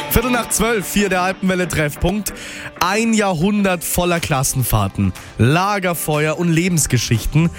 12:15, hier der Alpenwelle-Treffpunkt. Ein Jahrhundert voller Klassenfahrten, Lagerfeuer und Lebensgeschichten.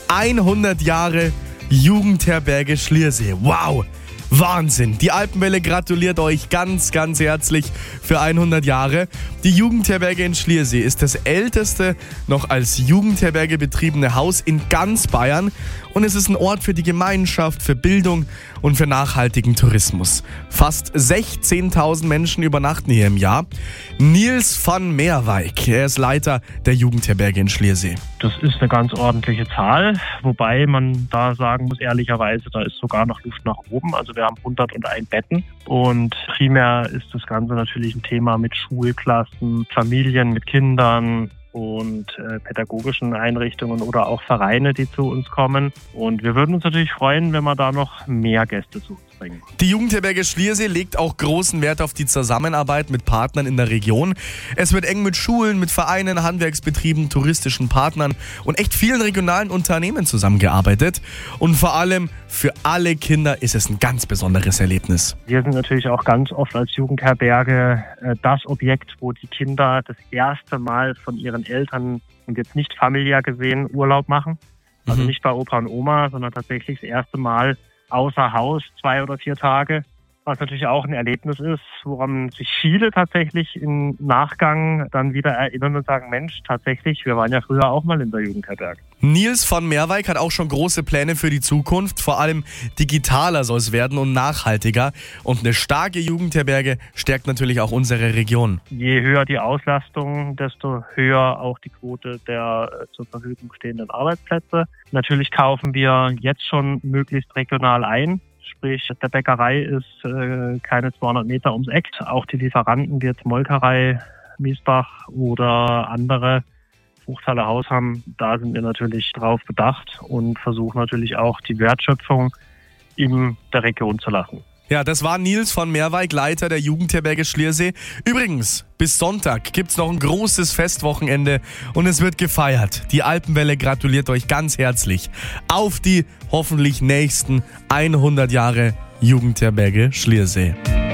100 Jahre Jugendherberge Schliersee. Wow! Wahnsinn! Die Alpenwelle gratuliert euch ganz, ganz herzlich für 100 Jahre. Die Jugendherberge in Schliersee ist das älteste noch als Jugendherberge betriebene Haus in ganz Bayern und es ist ein Ort für die Gemeinschaft, für Bildung und für nachhaltigen Tourismus. Fast 16.000 Menschen übernachten hier im Jahr. Nils van Meerwijk, er ist Leiter der Jugendherberge in Schliersee. Das ist eine ganz ordentliche Zahl, wobei man da sagen muss, ehrlicherweise, da ist sogar noch Luft nach oben. Also wir haben 101 Betten und primär ist das Ganze natürlich ein Thema mit Schulklassen, Familien mit Kindern und pädagogischen Einrichtungen oder auch Vereine, die zu uns kommen. Und wir würden uns natürlich freuen, wenn wir da noch mehr Gäste zu uns bringen. Die Jugendherberge Schliersee legt auch großen Wert auf die Zusammenarbeit mit Partnern in der Region. Es wird eng mit Schulen, mit Vereinen, Handwerksbetrieben, touristischen Partnern und echt vielen regionalen Unternehmen zusammengearbeitet. Und vor allem für alle Kinder ist es ein ganz besonderes Erlebnis. Wir sind natürlich auch ganz oft als Jugendherberge das Objekt, wo die Kinder das erste Mal von ihren Eltern und jetzt nicht familiär gesehen Urlaub machen. Also nicht bei Opa und Oma, sondern tatsächlich das erste Mal außer Haus 2 oder 4 Tage, was natürlich auch ein Erlebnis ist, woran sich viele tatsächlich im Nachgang dann wieder erinnern und sagen, Mensch, tatsächlich, wir waren ja früher auch mal in der Jugendherberge. Nils van Meerwijk hat auch schon große Pläne für die Zukunft. Vor allem digitaler soll es werden und nachhaltiger. Und eine starke Jugendherberge stärkt natürlich auch unsere Region. Je höher die Auslastung, desto höher auch die Quote der zur Verfügung stehenden Arbeitsplätze. Natürlich kaufen wir jetzt schon möglichst regional ein. Sprich, der Bäckerei ist keine 200 Meter ums Eck. Auch die Lieferanten, wie jetzt Molkerei, Miesbach oder andere Fruchthalle Haus haben, da sind wir natürlich drauf bedacht und versuchen natürlich auch die Wertschöpfung in der Region zu lassen. Ja, das war Nils van Meerwijk, Leiter der Jugendherberge Schliersee. Übrigens, bis Sonntag gibt's noch ein großes Festwochenende und es wird gefeiert. Die Alpenwelle gratuliert euch ganz herzlich auf die hoffentlich nächsten 100 Jahre Jugendherberge Schliersee.